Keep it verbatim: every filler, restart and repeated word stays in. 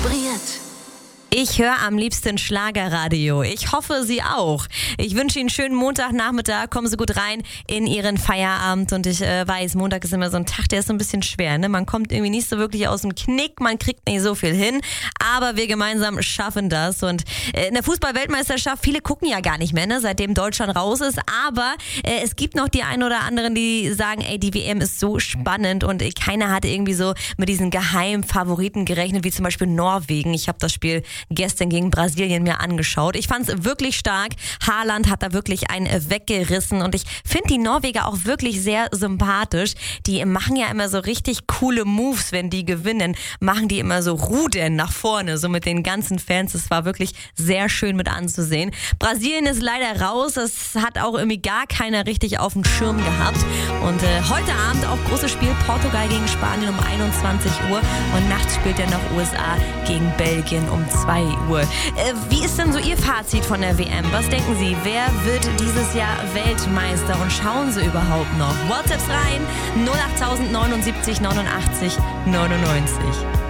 Zelebriert. Ich höre am liebsten Schlagerradio. Ich hoffe, Sie auch. Ich wünsche Ihnen einen schönen Montagnachmittag. Kommen Sie gut rein in Ihren Feierabend. Und ich äh, weiß, Montag ist immer so ein Tag, der ist so ein bisschen schwer. Ne? Man kommt irgendwie nicht so wirklich aus dem Knick. Man kriegt nicht so viel hin. Aber wir gemeinsam schaffen das. Und äh, in der Fußball-Weltmeisterschaft, viele gucken ja gar nicht mehr, ne? Seitdem Deutschland raus ist. Aber äh, es gibt noch die einen oder anderen, die sagen, ey, die W M ist so spannend. Und äh, keiner hatte irgendwie so mit diesen geheimen Favoriten gerechnet, wie zum Beispiel Norwegen. Ich habe das Spiel gestern gegen Brasilien mir angeschaut. Ich fand es wirklich stark. Haaland hat da wirklich einen weggerissen und ich finde die Norweger auch wirklich sehr sympathisch. Die machen ja immer so richtig coole Moves, wenn die gewinnen. Machen die immer so Rudern nach vorne, so mit den ganzen Fans. Das war wirklich sehr schön mit anzusehen. Brasilien ist leider raus. Das hat auch irgendwie gar keiner richtig auf dem Schirm gehabt. Und äh, heute Abend auch großes Spiel. Portugal gegen Spanien um einundzwanzig Uhr und nachts spielt dann noch U S A gegen Belgien um zwei Uhr. Äh, wie ist denn so Ihr Fazit von der W M? Was denken Sie? Wer wird dieses Jahr Weltmeister und schauen Sie überhaupt noch? WhatsApps rein null acht neunundsiebzig neunundachtzig neunundneunzig.